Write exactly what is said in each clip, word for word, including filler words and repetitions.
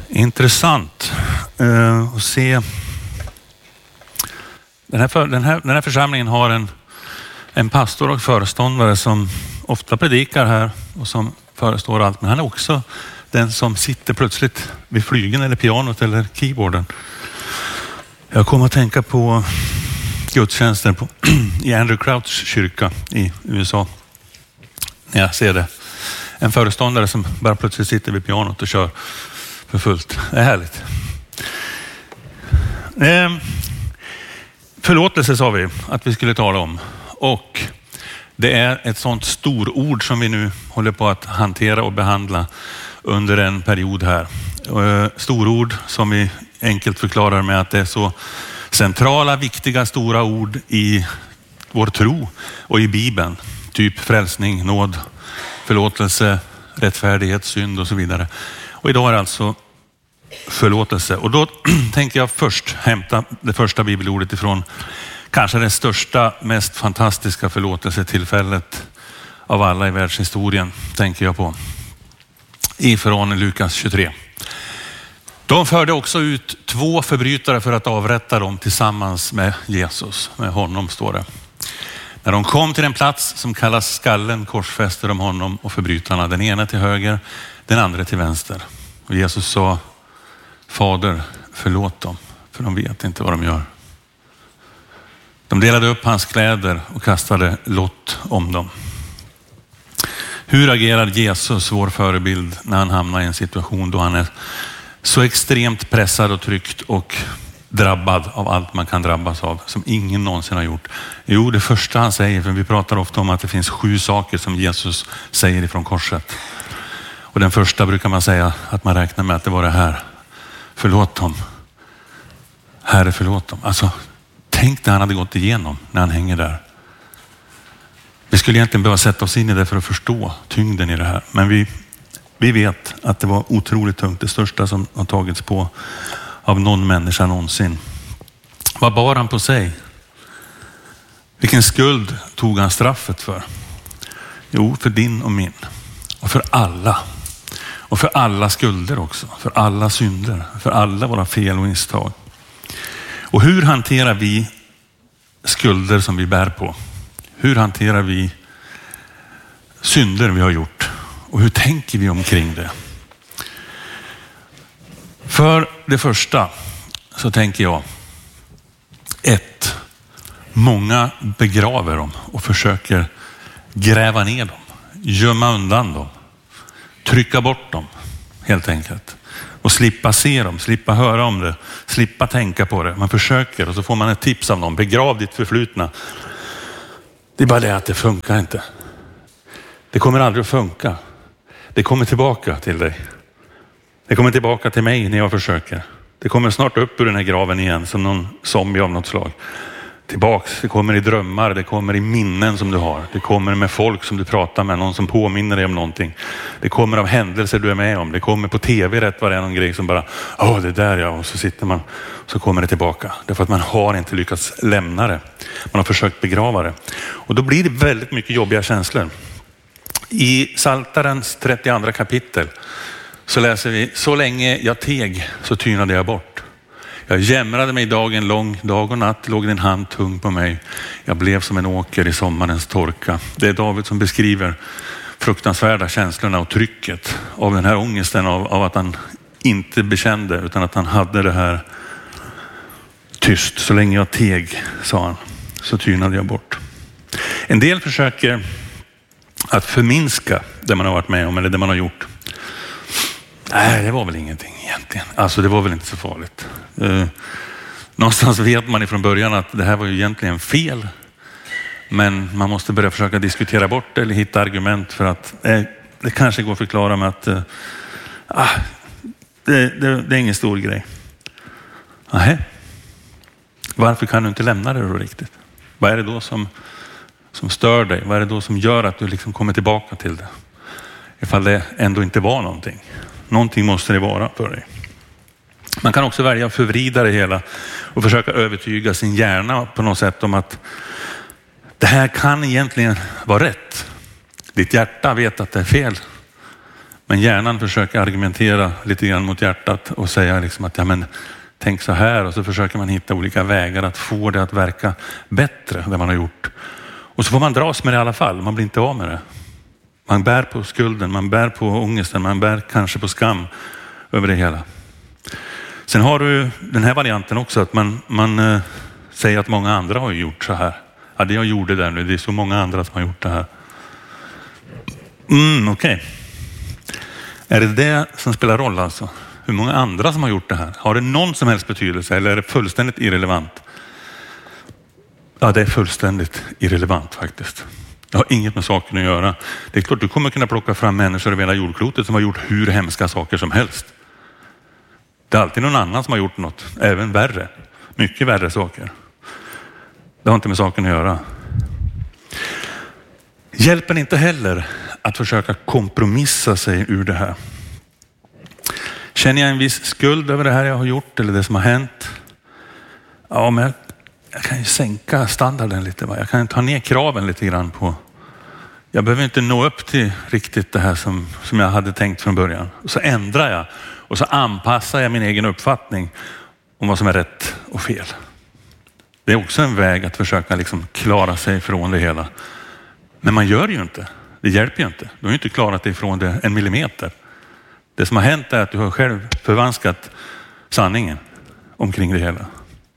Intressant uh, att se. Den här, för, den, här, den här församlingen har en, en pastor och föreståndare som ofta predikar här och som förestår allt. Men han är också den som sitter plötsligt vid flygeln eller pianot eller keyboarden. Jag kommer att tänka på gudstjänsten på, i Andrew Crouch kyrka i U S A. När jag ser det. En föreståndare som bara plötsligt sitter vid pianot och kör för fullt. Det är härligt. Eh, förlåtelse sa vi att vi skulle tala om. Och det är ett sånt storord som vi nu håller på att hantera och behandla under en period här. Eh, storord som vi enkelt förklarar med att det är så centrala, viktiga, stora ord i vår tro och i Bibeln. Typ frälsning, nåd, förlåtelse, rättfärdighet, synd och så vidare. Och idag är det alltså förlåtelse. Och då tänker jag först hämta det första bibelordet ifrån kanske det största, mest fantastiska förlåtelsetillfället av alla i världshistorien, tänker jag på. Ifrån Lukas tjugotre. De förde också ut två förbrytare för att avrätta dem tillsammans med Jesus. Med honom står det. När de kom till en plats som kallas skallen korsfäste de honom och förbrytarna. Den ena till höger, den andra till vänster. Och Jesus sa: Fader, förlåt dem, för de vet inte vad de gör. De delade upp hans kläder och kastade lott om dem. Hur agerar Jesus, vår förebild, när han hamnar i en situation då han är så extremt pressad och tryckt och drabbad av allt man kan drabbas av, som ingen någonsin har gjort? Jo, det första han säger, för vi pratar ofta om att det finns sju saker som Jesus säger ifrån korset. Och den första brukar man säga att man räknar med att det var det här: förlåt dem. Herre, förlåt dem. Alltså, tänk det han hade gått igenom när han hänger där. Vi skulle egentligen behöva sätta oss in i det för att förstå tyngden i det här. Men vi, vi vet att det var otroligt tungt. Det största som har tagits på av någon människa någonsin. Vad bar han på sig? Vilken skuld tog han straffet för? Jo, för din och min. Och för alla. Och för alla skulder också. För alla synder. För alla våra fel och misstag. Och hur hanterar vi skulder som vi bär på? Hur hanterar vi synder vi har gjort? Och hur tänker vi omkring det? För det första så tänker jag: ett, många begraver dem och försöker gräva ner dem, gömma undan dem, trycka bort dem helt enkelt. Och slippa se dem, slippa höra om det, slippa tänka på det. Man försöker och så får man ett tips av någon: begrav ditt förflutna. Det är bara det att det funkar inte. Det kommer aldrig att funka. Det kommer tillbaka till dig. Det kommer tillbaka till mig när jag försöker. Det kommer snart upp ur den här graven igen som någon zombie av något slag. Tillbaks, det kommer i drömmar, det kommer i minnen som du har. Det kommer med folk som du pratar med, någon som påminner dig om någonting. Det kommer av händelser du är med om. Det kommer på tv rätt vad det är någon grej som bara, åh det där ja, och så sitter man, så kommer det tillbaka. Därför att man har inte lyckats lämna det. Man har försökt begrava det. Och då blir det väldigt mycket jobbiga känslor. I Psaltarens trettioandra kapitel så läser vi: så länge jag teg så tynade jag bort. Jag jämrade mig dagen lång, dag och natt låg din hand tung på mig. Jag blev som en åker i sommarens torka. Det är David som beskriver fruktansvärda känslorna och trycket av den här ångesten av, av att han inte bekände, utan att han hade det här tyst. Så länge jag teg, sa han, så tynade jag bort. En del försöker att förminska det man har varit med om eller det man har gjort. Nej, det var väl ingenting egentligen. Alltså det var väl inte så farligt. Eh, någonstans vet man ifrån början att det här var ju egentligen fel. Men man måste börja försöka diskutera bort det eller hitta argument för att eh, det kanske går att förklara med att eh, ah, det, det, det är ingen stor grej. Nähä. Varför kan du inte lämna det då riktigt? Vad är det då som, som stör dig? Vad är det då som gör att du liksom kommer tillbaka till det? Ifall det ändå inte var någonting. Någonting måste det vara för dig. Man kan också välja att förvrida det hela och försöka övertyga sin hjärna på något sätt om att det här kan egentligen vara rätt. Ditt hjärta vet att det är fel. Men hjärnan försöker argumentera lite grann mot hjärtat och säga liksom att ja, men tänk så här, och så försöker man hitta olika vägar att få det att verka bättre det man har gjort. Och så får man dras med det i alla fall, man blir inte av med det. Man bär på skulden, man bär på ångesten, man bär kanske på skam över det hela. Sen har du den här varianten också, att man, man eh, säger att många andra har gjort så här. Ja, det jag gjorde där nu, det är så många andra som har gjort det här. Mm, okej. Okay. Är det det som spelar roll alltså? Hur många andra som har gjort det här? Har det någon som helst betydelse eller är det fullständigt irrelevant? Ja, det är fullständigt irrelevant faktiskt. Det har inget med saken att göra. Det är klart du kommer kunna plocka fram människor över hela jordklotet som har gjort hur hemska saker som helst. Det är alltid någon annan som har gjort något, även värre. Mycket värre saker. Det har inte med saken att göra. Hjälper inte heller att försöka kompromissa sig ur det här. Känner jag en viss skuld över det här jag har gjort eller det som har hänt? Ja, men jag, jag kan ju sänka standarden lite. Va? Jag kan ta ner kraven lite grann på. Jag behöver inte nå upp till riktigt det här som, som jag hade tänkt från början. Och så ändrar jag och så anpassar jag min egen uppfattning om vad som är rätt och fel. Det är också en väg att försöka liksom klara sig från det hela. Men man gör ju inte. Det hjälper ju inte. Du har ju inte klarat dig ifrån det en millimeter. Det som har hänt är att du har själv förvanskat sanningen omkring det hela.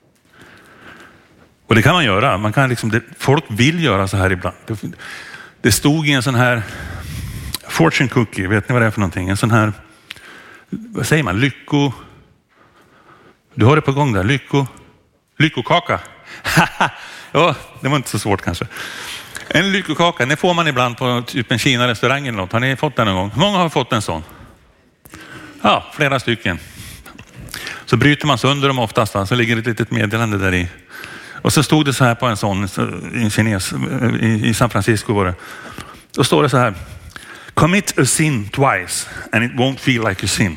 Och det kan man göra. Man kan liksom, det, folk vill göra så här ibland. Det, det stod i en sån här fortune cookie, vet ni vad det är för någonting? En sån här, vad säger man, lycko... Du har det på gång där, lycko... Lyckokaka. Ja, det var inte så svårt kanske. En lyckokaka, det får man ibland på typ en Kina-restaurang eller något. Har ni fått den någon gång? Hur många har fått en sån? Ja, flera stycken. Så bryter man sönder dem oftast, va? Så ligger det ett litet meddelande där i. Och så stod det så här på en sån, en kines, i San Francisco var det. Då står det så här: commit a sin twice and it won't feel like a sin.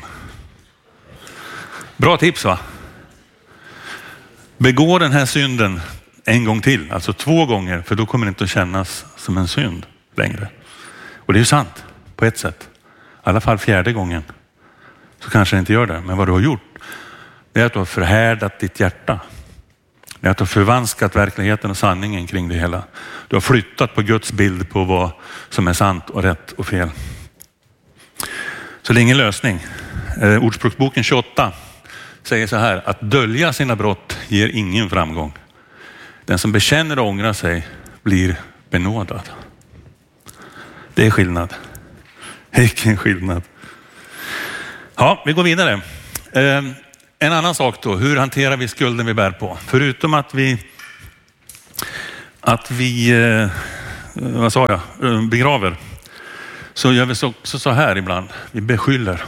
Bra tips, va? Begå den här synden en gång till, alltså två gånger, för då kommer det inte att kännas som en synd längre. Och det är ju sant på ett sätt. I alla fall fjärde gången så kanske det inte gör det. Men vad du har gjort, det är att du har förhärdat ditt hjärta. Det är att du har förvanskat verkligheten och sanningen kring det hela. Du har flyttat på Guds bild på vad som är sant och rätt och fel. Så det är ingen lösning. Ordspråksboken tjugoåtta säger så här: att dölja sina brott ger ingen framgång. Den som bekänner och ångrar sig blir benådad. Det är skillnad. Vilken skillnad. Ja, vi går vidare. Eh, en annan sak då. Hur hanterar vi skulden vi bär på? Förutom att vi att vi eh, vad sa jag? begraver, så gör vi så, så, så här ibland. Vi beskyller.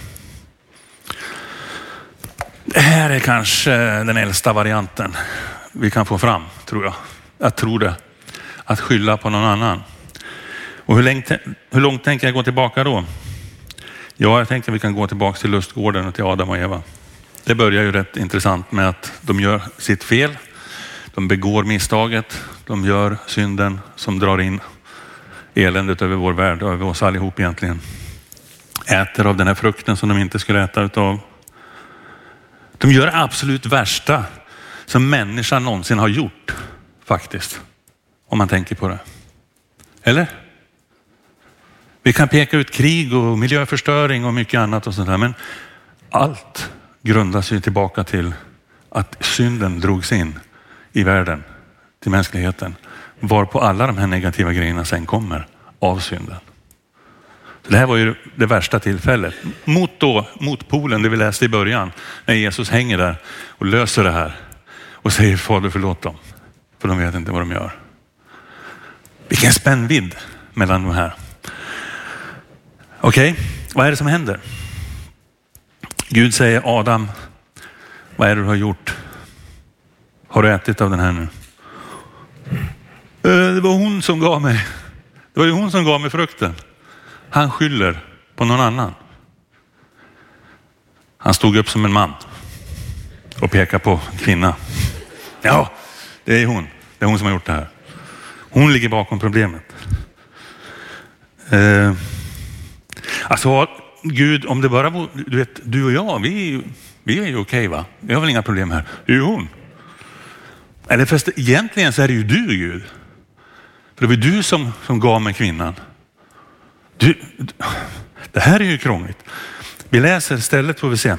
Det här är kanske den äldsta varianten vi kan få fram, tror jag. Jag tror det. Att skylla på någon annan. Och hur långt, hur långt tänker jag gå tillbaka då? Ja, jag tänker att vi kan gå tillbaka till lustgården och till Adam och Eva. Det börjar ju rätt intressant med att de gör sitt fel. De begår misstaget. De gör synden som drar in eländet över vår värld och över oss allihop egentligen. Äter av den här frukten som de inte skulle äta utav. De gör det absolut värsta som människan någonsin har gjort, faktiskt. Om man tänker på det. Eller? Vi kan peka ut krig och miljöförstöring och mycket annat och sånt där. Men allt grundas ju tillbaka till att synden drogs in i världen, till mänskligheten. Varpå alla de här negativa grejerna sen kommer av synden. Så det här var ju det värsta tillfället. Mot då, mot polen, det vi läste i början. När Jesus hänger där och löser det här. Och säger: Fader, förlåt dem. För de vet inte vad de gör. Vilken spännvidd mellan de här. Okej, okay, vad är det som händer? Gud säger: Adam, vad är det du har gjort? Har du ätit av den här nu? Det var hon som gav mig. Det var ju hon som gav mig frukten. Han skyller på någon annan. Han stod upp som en man och pekade på kvinna. Ja, det är hon. Det är hon som har gjort det här. Hon ligger bakom problemet. Eh, alltså, Gud, om det bara var, du vet, du och jag, vi, vi är ju okej va? Vi har väl inga problem här. Det är ju hon. Eller fast egentligen så är det ju du Gud. För det var du som, som gav mig kvinnan. Du, det här är ju krångligt. Vi läser istället får vi se.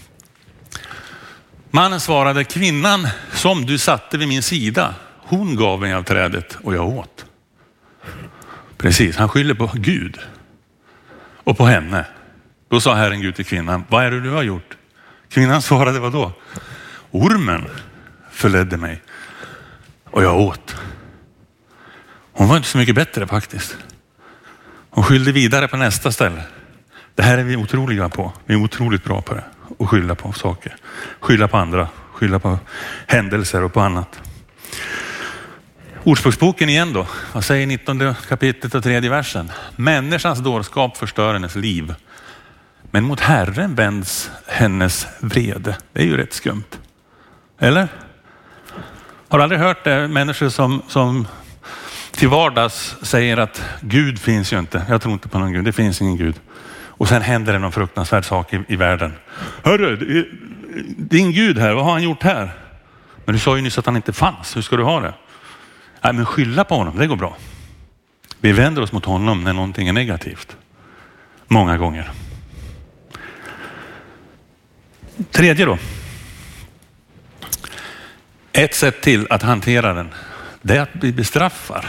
Mannen svarade, kvinnan som du satte vid min sida, hon gav mig av trädet och jag åt. Precis, han skyller på Gud och på henne. Då sa Herren Gud till kvinnan, vad är det du har gjort? Kvinnan svarade, vad då? Ormen förledde mig och jag åt. Hon var inte så mycket bättre faktiskt. Hon skyllde vidare på nästa ställe. Det här är vi otroliga på. Vi är otroligt bra på det. Och skylla på saker. Skylla på andra. Skylla på händelser och på annat. Ordspråksboken igen då. Vad säger nittonde kapitlet och tredje versen? Människans dårskap förstör hennes liv. Men mot Herren vänds hennes vrede. Det är ju rätt skumt. Eller? Har du aldrig hört det? Människor som, som till vardags säger att Gud finns ju inte. Jag tror inte på någon Gud. Det finns ingen Gud. Och sen händer det någon fruktansvärd sak i, i världen. Hörru, din Gud här, vad har han gjort här? Men du sa ju nyss att han inte fanns. Hur ska du ha det? Nej, men skylla på honom, det går bra. Vi vänder oss mot honom när någonting är negativt. Många gånger. Tredje då. Ett sätt till att hantera den, det är att vi bestraffar.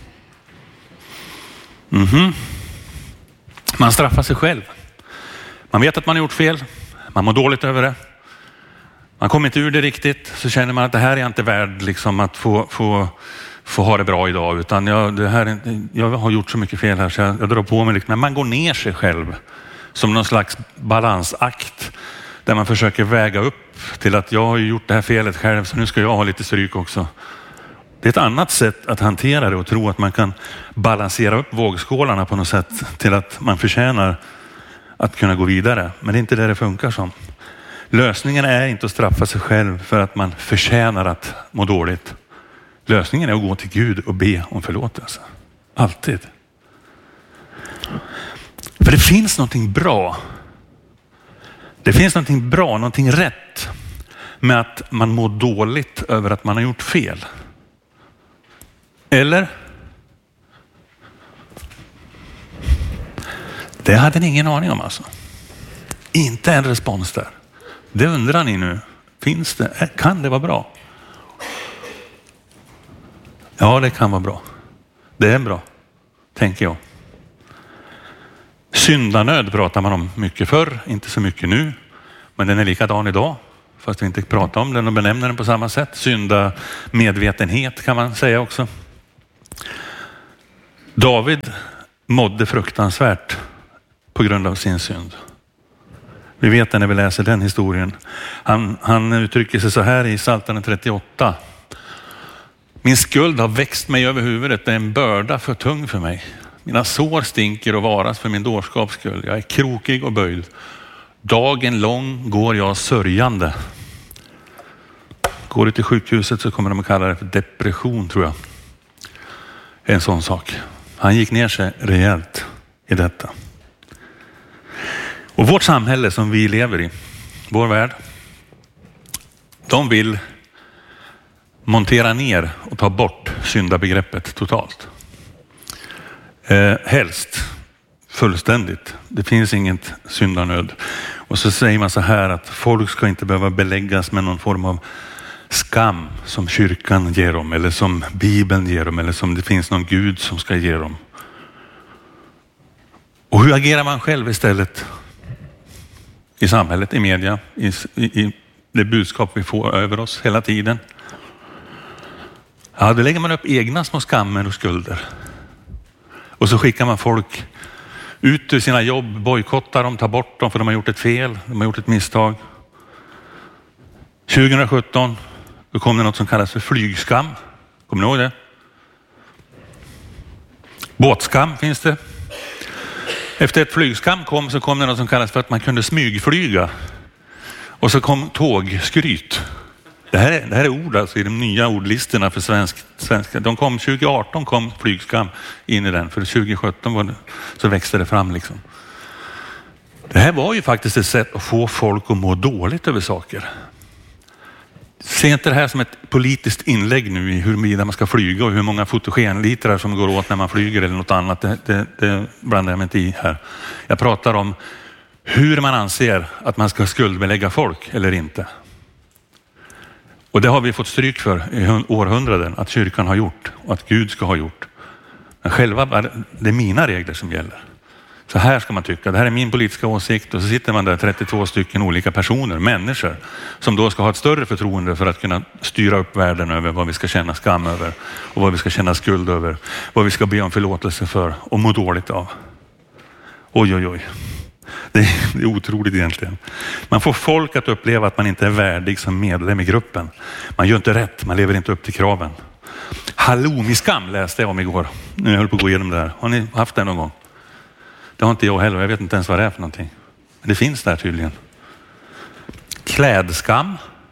Mhm. Man straffar sig själv. Man vet att man har gjort fel. Man mår dåligt över det. Man kommer inte ur det riktigt. Så känner man att det här är inte värd liksom, att få, få, få ha det bra idag. Utan jag, det här är, jag har gjort så mycket fel här så jag, jag drar på mig. Liksom. Men man går ner sig själv som någon slags balansakt. Där man försöker väga upp till att jag har gjort det här felet själv. Så nu ska jag ha lite stryk också. Det är ett annat sätt att hantera det och tro att man kan balansera upp vågskålarna på något sätt till att man förtjänar att kunna gå vidare. Men det är inte det det funkar som. Lösningen är inte att straffa sig själv för att man förtjänar att må dåligt. Lösningen är att gå till Gud och be om förlåtelse. Alltid. För det finns någonting bra. Det finns någonting bra, någonting rätt med att man mår dåligt över att man har gjort fel. Eller? Det hade ni ingen aning om alltså. Inte en respons där. Det undrar ni nu. Finns det? Kan det vara bra? Ja, det kan vara bra. Det är bra, tänker jag. Syndanöd pratar man om mycket förr, inte så mycket nu. Men den är likadan idag. Fast vi inte pratar om den och benämner den på samma sätt. Synda medvetenhet kan man säga också. David mådde fruktansvärt på grund av sin synd. Vi vet det när vi läser den historien. Han, han uttrycker sig så här i Psaltaren trettioåtta. Min skuld har växt mig över huvudet. Det är en börda för tung för mig. Mina sår stinker och varas för min dårskaps skull. Jag är krokig och böjd. Dagen lång går jag sörjande. Går du till sjukhuset så kommer de att kalla det för depression, tror jag. En sån sak. Han gick ner sig rejält i detta. Och vårt samhälle som vi lever i, vår värld, de vill montera ner och ta bort syndabegreppet totalt. Eh, helst fullständigt. Det finns inget syndanöd. Och så säger man så här att folk ska inte behöva beläggas med någon form av skam som kyrkan ger dem eller som Bibeln ger dem eller som det finns någon Gud som ska ge dem. Och hur agerar man själv istället i samhället, i media, i, i, i det budskap vi får över oss hela tiden? Ja, då lägger man upp egna små skammer och skulder. Och så skickar man folk ut ur sina jobb, bojkottar dem, tar bort dem för de har gjort ett fel, de har gjort ett misstag. tjugo sjutton då kom det något som kallas för flygskam. Kommer ni ihåg det? Båtskam finns det. Efter ett flygskam kom så kom det något som kallas för att man kunde smygflyga. Och så kom tågskryt. Det här är, det här är ord alltså i de nya ordlistorna för svensk, svenska. De kom tjugo arton kom flygskam in i den. För tjugo sjutton var det, så växte det fram liksom. Det här var ju faktiskt ett sätt att få folk att må dåligt över saker. Se inte det här som ett politiskt inlägg nu i huruvida man ska flyga och hur många fotogenlitrar som går åt när man flyger eller något annat. Det, det, det blandar jag mig inte i här. Jag pratar om hur man anser att man ska skuldbelägga folk eller inte. Och det har vi fått stryk för i århundraden att kyrkan har gjort och att Gud ska ha gjort. Men själva det är mina regler som gäller. Så här ska man tycka. Det här är min politiska åsikt och så sitter man där trettiotvå stycken olika personer, människor som då ska ha ett större förtroende för att kunna styra upp världen över vad vi ska känna skam över och vad vi ska känna skuld över, vad vi ska be om förlåtelse för och må dåligt av. Oj, oj, oj. Det är, det är otroligt egentligen. Man får folk att uppleva att man inte är värdig som medlem i gruppen. Man gör inte rätt, man lever inte upp till kraven. Halloumi-skam läste jag om igår. Nu höll på att gå igenom det här. Har ni haft det någon gång? Det har inte jag heller. Jag vet inte ens vad det är för någonting. Men det finns där tydligen. Klädskam.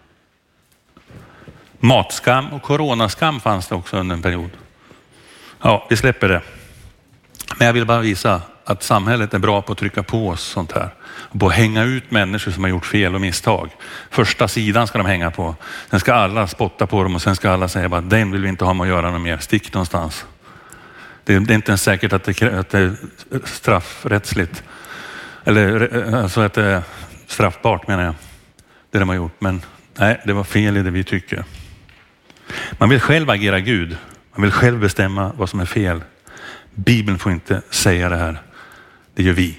Matskam och coronaskam fanns det också under en period. Ja, vi släpper det. Men jag vill bara visa att samhället är bra på att trycka på oss sånt här. Och på att hänga ut människor som har gjort fel och misstag. Första sidan ska de hänga på. Sen ska alla spotta på dem och sen ska alla säga att den vill vi inte ha med att göra något mer. Stick någonstans. Det är, det är inte ens säkert att det, att det är straffrättsligt. Eller alltså att det är straffbart menar jag. Det de har gjort. Men nej, det var fel i det vi tycker. Man vill själv agera Gud. Man vill själv bestämma vad som är fel. Bibeln får inte säga det här. Det gör vi.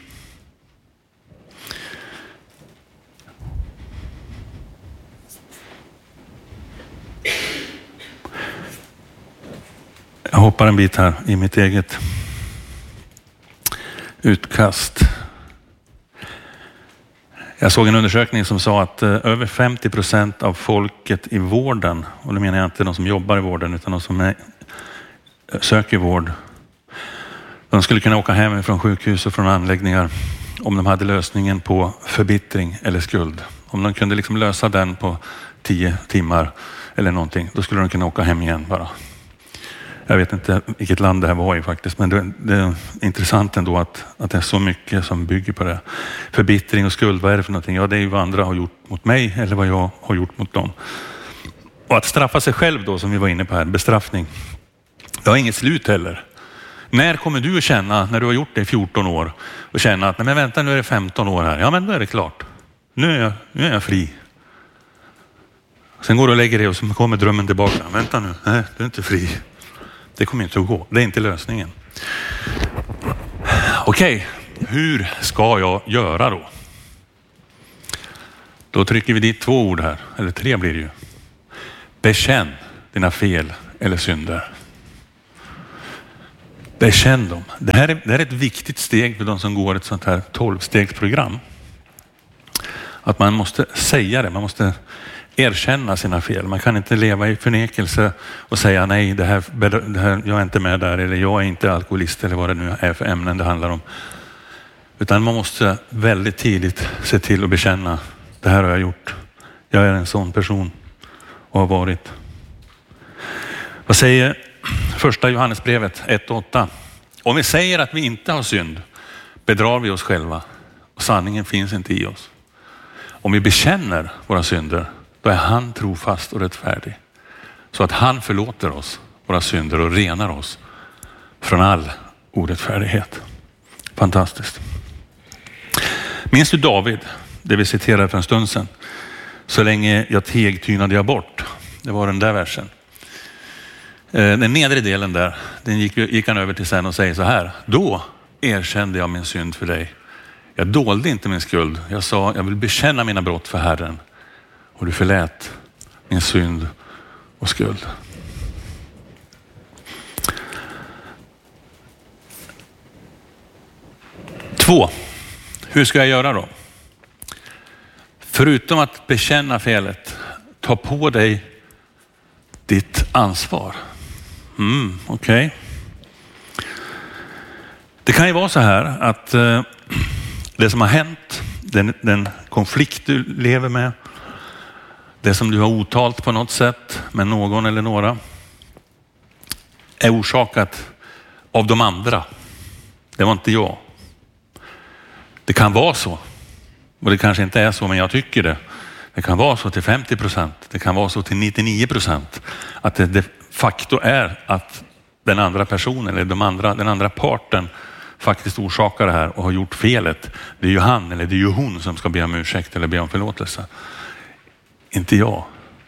Jag hoppar en bit här i mitt eget utkast. Jag såg en undersökning som sa att över femtio procent av folket i vården, och det menar jag inte de som jobbar i vården utan de som är, söker vård, de skulle kunna åka hem från sjukhus och från anläggningar om de hade lösningen på förbittring eller skuld. Om de kunde liksom lösa den på tio timmar eller någonting, då skulle de kunna åka hem igen bara. Jag vet inte vilket land det här var i faktiskt, men det, det är intressant ändå att, att det är så mycket som bygger på det. Förbittring och skuld, vad är det för någonting? Ja, det är ju vad andra har gjort mot mig eller vad jag har gjort mot dem. Och att straffa sig själv då, som vi var inne på här, bestraffning. Det har inget slut heller. När kommer du att känna, när du har gjort det i fjorton år, och känna att nej men vänta, nu är det femton år här. Ja, men då är det klart. Nu är jag, nu är jag fri. Sen går du och lägger det och så kommer drömmen tillbaka. Vänta nu, nej, du är inte fri. Det kommer inte att gå. Det är inte lösningen. Okej, hur ska jag göra då? Då trycker vi dit två ord här. Eller tre blir det ju. Bekänn dina fel eller synder. Bekänn dem. Det här är, det här är ett viktigt steg för de som går ett sånt här tolvstegsprogram. Att man måste säga det. Man måste erkänna sina fel. Man kan inte leva i förnekelse och säga nej, det här, det här, jag är inte med där, eller jag är inte alkoholist eller vad det nu är för ämnen det handlar om. Utan man måste väldigt tidigt se till att bekänna, det här har jag gjort. Jag är en sån person och har varit. Vad säger första Johannesbrevet ett åtta? Om vi säger att vi inte har synd, bedrar vi oss själva och sanningen finns inte i oss. Om vi bekänner våra synder, då är han trofast och rättfärdig. Så att han förlåter oss våra synder och renar oss från all orättfärdighet. Fantastiskt. Minns du David? Det vi citerade för en stund sedan. Så länge jag teg tynade jag bort. Det var den där versen. Den nedre delen där, den gick, gick han över till sen och säger så här. Då erkände jag min synd för dig. Jag dolde inte min skuld. Jag sa, jag vill bekänna mina brott för Herren. Och du förlät min synd och skuld. Två. Hur ska jag göra då? Förutom att bekänna felet, ta på dig ditt ansvar. Mm, okej. Okay. Det kan ju vara så här att eh, det som har hänt, den, den konflikt du lever med, det som du har otalt på något sätt med någon eller några, är orsakat av de andra. Det var inte jag. Det kan vara så Och det kanske inte är så, men jag tycker det. Det kan vara så till femtio procent. Det kan vara så till nittionio procent. Att det de facto är att den andra personen eller de andra, den andra parten faktiskt orsakar det här och har gjort felet. Det är ju han eller det är ju hon som ska be om ursäkt eller be om förlåtelse. Inte jag.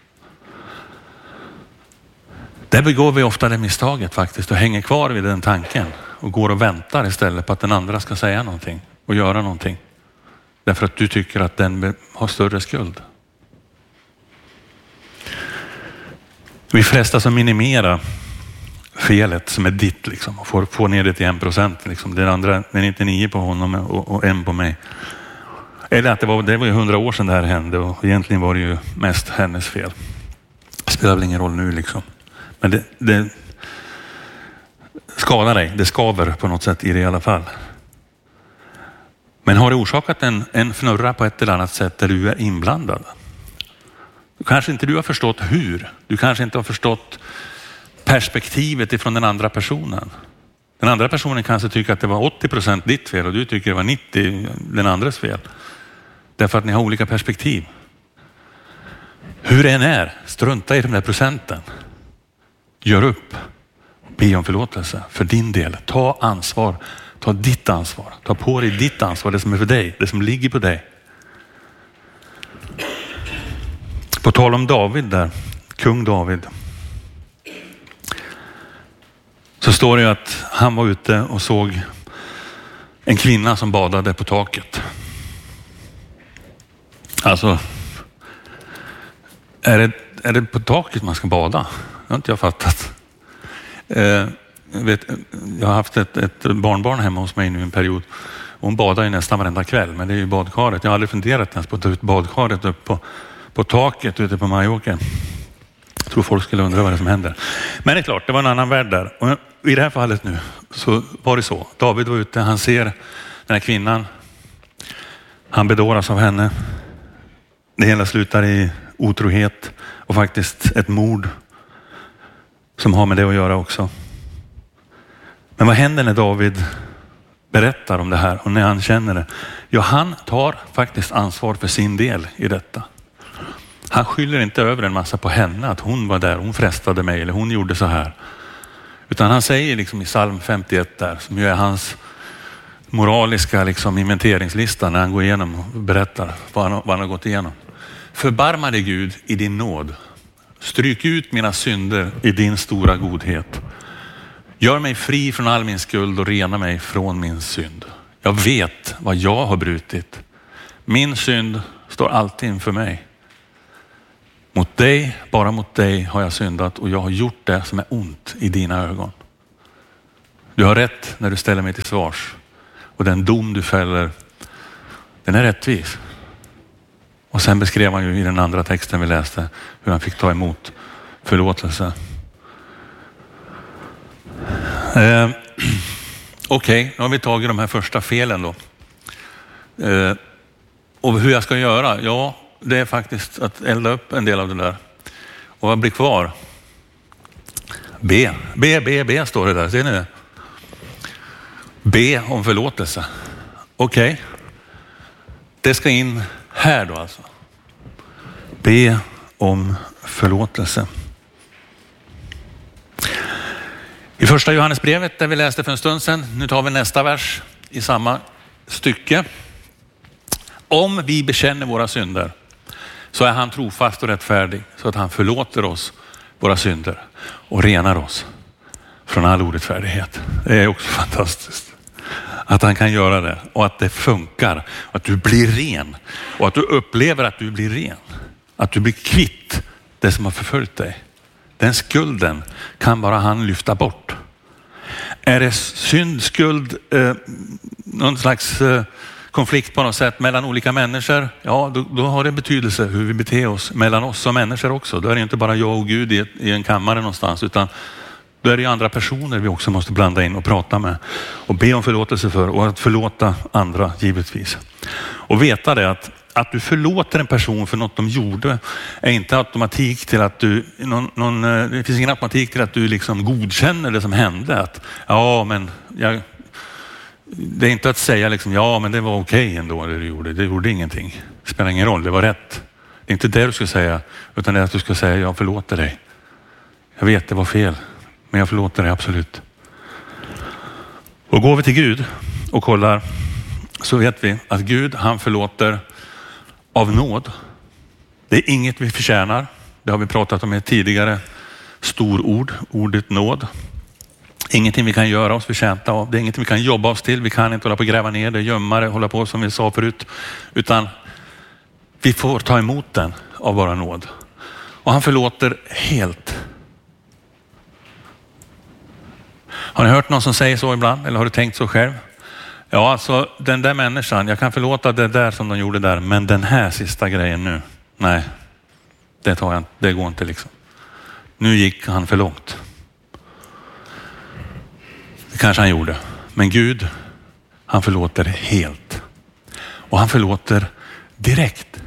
Där begår vi ofta det misstaget faktiskt och hänger kvar vid den tanken och går och väntar istället på att den andra ska säga någonting och göra någonting. Därför att du tycker att den har större skuld. Vi frestas att minimera felet som är ditt liksom, och får få ner det till en procent. Liksom. Den andra, den är inte nio på honom och, och en på mig. Eller att det var, det var ju hundra år sedan det här hände och egentligen var det ju mest hennes fel. Det spelar väl ingen roll nu liksom. Men det, det skadar dig, det skaver på något sätt i det i alla fall. Men har det orsakat en, en fnurra på ett eller annat sätt där du är inblandad? Kanske inte du har förstått hur. Du kanske inte har förstått perspektivet ifrån den andra personen. Den andra personen kanske tycker att det var åttio procent ditt fel och du tycker det var nittio den andres fel. Därför att ni har olika perspektiv. Hur det än är, strunta i de där procenten. Gör upp. Be om förlåtelse för din del. Ta ansvar. Ta ditt ansvar. Ta på dig ditt ansvar. Det som är för dig. Det som ligger på dig. På tal om David där. Kung David. Så står det ju att han var ute och såg en kvinna som badade på taket. Alltså. Är det, är det på taket man ska bada? Det har inte jag fattat. Eh, jag, vet, jag har haft ett, ett barnbarn hemma hos mig nu en period. Hon badar ju nästan varenda kväll, men det är ju badkaret. Jag har aldrig funderat ens på att ta ut badkaret upp på, på taket ute på Majåken. Jag tror folk skulle undra vad det som händer. Men det är klart, det var en annan värld där. Och i det här fallet nu så var det så. David var ute, han ser den här kvinnan. Han bedåras av henne. Det hela slutar i otrohet och faktiskt ett mord som har med det att göra också. Men vad händer när David berättar om det här och när han känner det? Ja, han tar faktiskt ansvar för sin del i detta. Han skyller inte över en massa på henne att hon var där, hon frestade mig eller hon gjorde så här. Utan han säger liksom i psalm femtioett där, som ju är hans moraliska liksom inventeringslista när han går igenom och berättar vad han, vad han har gått igenom. Förbarma dig Gud i din nåd. Stryk ut mina synder i din stora godhet. Gör mig fri från all min skuld och rena mig från min synd. Jag vet vad jag har brutit. Min synd står alltid inför mig. Mot dig, bara mot dig har jag syndat och jag har gjort det som är ont i dina ögon. Du har rätt när du ställer mig till svars. Och den dom du fäller, den är rättvis. Och sen beskrev han ju i den andra texten vi läste hur han fick ta emot förlåtelse. Eh, Okej, okay, nu har vi tagit de här första felen då. Eh, och hur jag ska göra? Ja, det är faktiskt att elda upp en del av det där. Och vad blir kvar? B. B, B, B står det där. Ser ni det? B om förlåtelse. Okej. Okay. Det ska in här då alltså. Be om förlåtelse. I första Johannesbrevet där vi läste för en stund sedan. Nu tar vi nästa vers i samma stycke. Om vi bekänner våra synder så är han trofast och rättfärdig så att han förlåter oss våra synder och renar oss från all orättfärdighet. Det är också fantastiskt. Att han kan göra det och att det funkar. Att du blir ren och att du upplever att du blir ren. Att du blir kvitt det som har förföljt dig. Den skulden kan bara han lyfta bort. Är det synd, skuld, eh, någon slags eh, konflikt på något sätt mellan olika människor? Ja, då, då har det betydelse hur vi beter oss mellan oss som människor också. Då är det inte bara jag och Gud i, i en kammare någonstans, utan då är det andra personer vi också måste blanda in och prata med och be om förlåtelse för och att förlåta andra givetvis. Och veta det att att du förlåter en person för något de gjorde är inte automatik till att du någon, någon, det finns ingen automatik till att du liksom godkänner det som hände. Att ja, men jag, Det är inte att säga liksom, ja men det var okej ändå det du gjorde. Det gjorde ingenting. Det spelar ingen roll, det var rätt. Det är inte det du ska säga, utan det är att du ska säga, jag förlåter dig. Jag vet, det var fel, men jag förlåter dig absolut. Och går vi till Gud och kollar, så vet vi att Gud, han förlåter av nåd. Det är inget vi förtjänar. Det har vi pratat om i tidigare storord, ordet nåd. Ingenting vi kan göra oss förtjänta av. Det är ingenting vi kan jobba oss till. Vi kan inte hålla på och gräva ner det, gömma det, hålla på som vi sa förut. Utan vi får ta emot den av bara nåd. Och han förlåter helt. Har ni hört någon som säger så ibland? Eller har du tänkt så själv? Ja, alltså den där människan, jag kan förlåta det där som de gjorde där. Men den här sista grejen nu, nej. Det tar jag inte, det går inte liksom. Nu gick han för långt. Det kanske han gjorde. Men Gud, han förlåter helt. Och han förlåter direkt.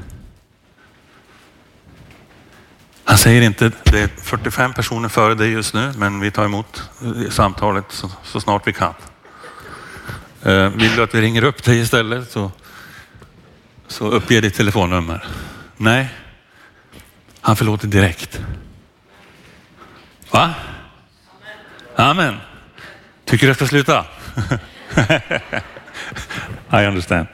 Han säger inte, det är fyrtiofem personer före dig just nu, men vi tar emot samtalet så, så snart vi kan. Uh, vill du att vi ringer upp dig istället så, så uppge ditt telefonnummer. Nej, han förlåter direkt. Va? Amen. Tycker du jag ska sluta? I understand.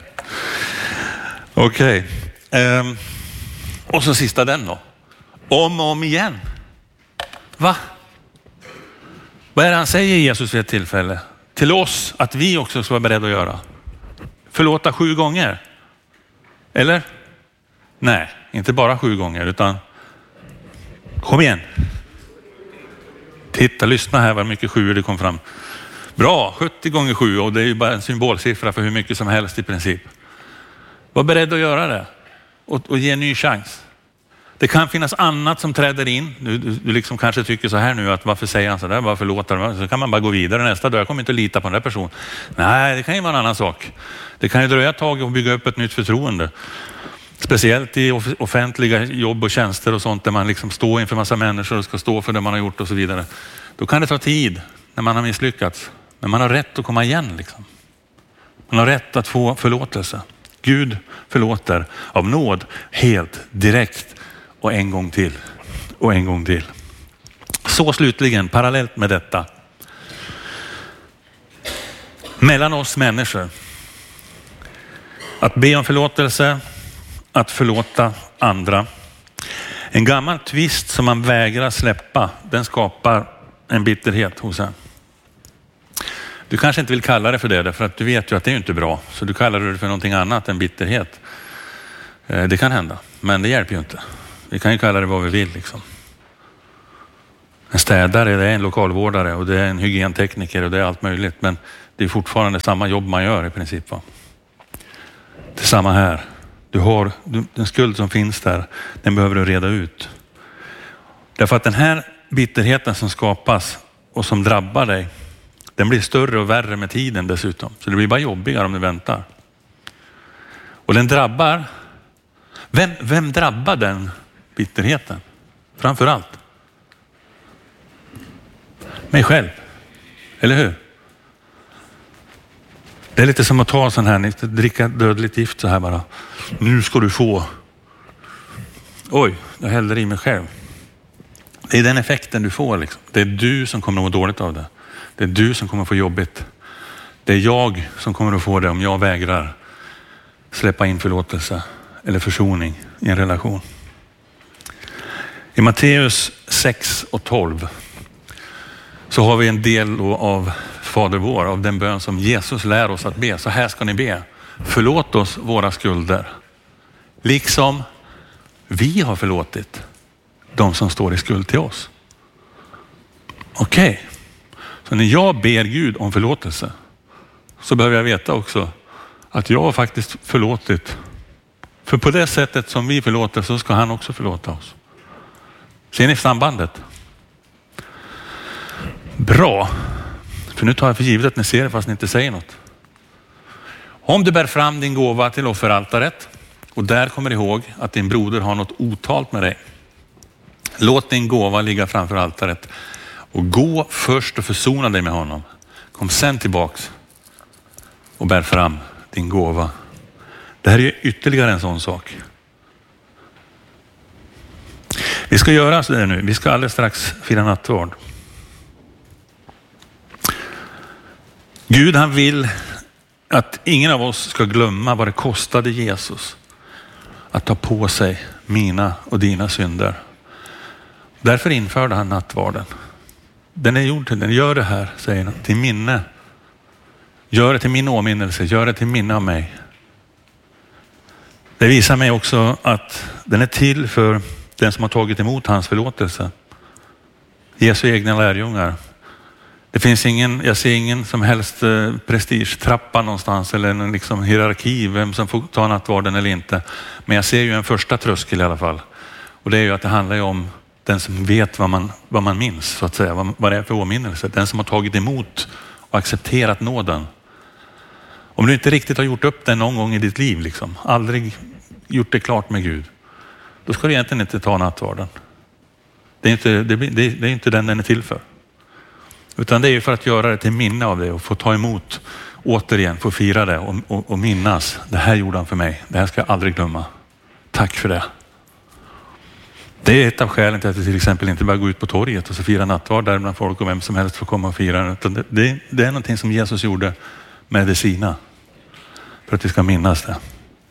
Okej. Okay. Um, och så sista den då. Om och om igen. Va? Vad är det han säger Jesus vid ett tillfälle? Till oss att vi också ska vara beredda att göra. Förlåta sju gånger. Eller? Nej, inte bara sju gånger utan kom igen. Titta, lyssna här vad mycket sju det kom fram. Bra, sjuttio gånger sju och det är ju bara en symbolsiffra för hur mycket som helst i princip. Var beredd att göra det och, och ge en ny chans. Det kan finnas annat som träder in. Du, du, du liksom kanske tycker så här nu att varför säger han så där, varför låter han? Så kan man bara gå vidare nästa dag. Jag kommer inte lita på den där personen. Nej, det kan ju vara en annan sak. Det kan ju dröja ett tag och bygga upp ett nytt förtroende. Speciellt i offentliga jobb och tjänster och sånt där man liksom står inför massa människor och ska stå för det man har gjort och så vidare. Då kan det ta tid när man har misslyckats. Men man har rätt att komma igen liksom. Man har rätt att få förlåtelse. Gud förlåter av nåd helt direkt och en gång till och en gång till. Så slutligen, parallellt med detta. Mellan oss människor. Att be om förlåtelse, att förlåta andra. En gammal tvist som man vägrar släppa, den skapar en bitterhet hos en. Du kanske inte vill kalla det för det, för att du vet ju att det är inte bra. Så du kallar det för någonting annat än bitterhet. Det kan hända, men det hjälper ju inte. Vi kan ju kalla det vad vi vill liksom. En städare, det är en lokalvårdare och det är en hygientekniker och det är allt möjligt. Men det är fortfarande samma jobb man gör i princip. Va? Det är samma här. Du har den skuld som finns där, den behöver du reda ut. Därför att den här bitterheten som skapas och som drabbar dig, den blir större och värre med tiden dessutom. Så det blir bara jobbigare om du väntar. Och den drabbar, vem, vem drabbar den bitterheten? Framför allt mig själv. Eller hur? Det är lite som att ta sån här, dricka dödligt gift så här bara. Nu ska du få. Oj, jag häller i mig själv. Det är den effekten du får liksom. Det är du som kommer att må dåligt av det. Det är du som kommer att få jobbigt. Det är jag som kommer att få det om jag vägrar släppa in förlåtelse eller försoning i en relation. I Matteus sex och tolv så har vi en del av Fader vår, av den bön som Jesus lär oss att be. Så här ska ni be. Förlåt oss våra skulder. Liksom vi har förlåtit de som står i skuld till oss. Okej. Okay. Så när jag ber Gud om förlåtelse så behöver jag veta också att jag har faktiskt förlåtit. För på det sättet som vi förlåter så ska han också förlåta oss. Ser ni sambandet? Bra. För nu tar jag för givet att ni ser det fast ni inte säger något. Om du bär fram din gåva till offeraltaret och där kommer ihåg att din broder har något otalt med dig. Låt din gåva ligga framför altaret och gå först och försona dig med honom. Kom sen tillbaks och bär fram din gåva. Det här är ytterligare en sån sak. Vi ska göra så där nu. Vi ska alldeles strax fira nattvard. Gud, han vill att ingen av oss ska glömma vad det kostade Jesus att ta på sig mina och dina synder. Därför införde han nattvarden. Den är gjord till den. Gör det här, säger han, till minne. Gör det till min åminnelse. Gör det till minne av mig. Det visar mig också att den är till för den som har tagit emot hans förlåtelse. Jesu egna lärjungar. Det finns ingen, jag ser ingen som helst prestigetrappa någonstans eller en liksom hierarki, vem som får ta nattvarden eller inte. Men jag ser ju en första tröskel i alla fall. Och det är ju att det handlar ju om den som vet vad man, vad man minns, så att säga. Vad, vad det är för åminnelse. Den som har tagit emot och accepterat nåden. Om du inte riktigt har gjort upp den någon gång i ditt liv, liksom, aldrig gjort det klart med Gud, då ska du egentligen inte ta nattvarden. Det är inte, det, det, det är inte den den är till för. Utan det är ju för att göra det till minne av det och få ta emot återigen, få fira det och, och, och minnas. Det här gjorde han för mig. Det här ska jag aldrig glömma. Tack för det. Det är ett av skälen till att vi till exempel inte bara går ut på torget och så fira nattvard där bland folk och vem som helst får komma och fira. Utan det, det, det är någonting som Jesus gjorde med det sina. För att vi ska minnas det.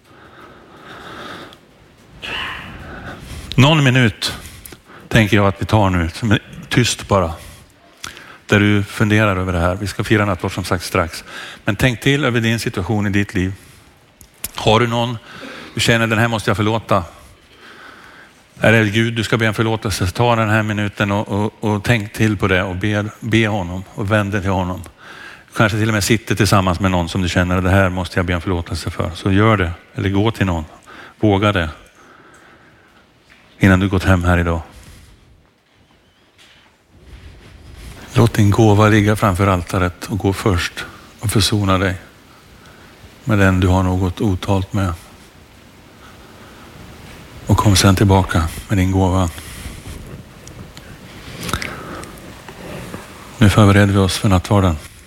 Någon minut tänker jag att vi tar nu, som är tyst bara. Där du funderar över det här. Vi ska fira nattvard som sagt strax. Men tänk till över din situation i ditt liv. Har du någon, du känner den här måste jag förlåta. Är det Gud du ska be en förlåtelse, ta den här minuten och, och, och tänk till på det och be, be honom och vänd dig till honom. Kanske till och med sitter tillsammans med någon som du känner, det här måste jag be en förlåtelse för. Så gör det, eller gå till någon. Våga det. Innan du gått hem här idag. Låt din gåva ligga framför altaret och gå först och försona dig med den du har något otalt med. Och kom sen tillbaka med din gåva. Nu förbereder vi oss för nattvarden.